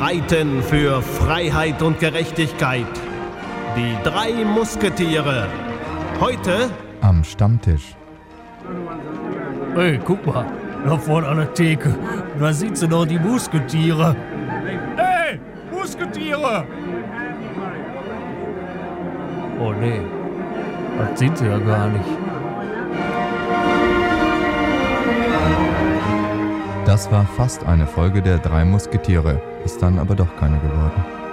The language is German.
streiten für Freiheit und Gerechtigkeit. Die 3 Musketiere. Heute am Stammtisch. Hey, guck mal, da vorne an der Theke. Da sitzen doch die Musketiere. Hey, Musketiere! Oh nee, das sind sie ja gar nicht. Das war fast eine Folge der 3 Musketiere, ist dann aber doch keine geworden.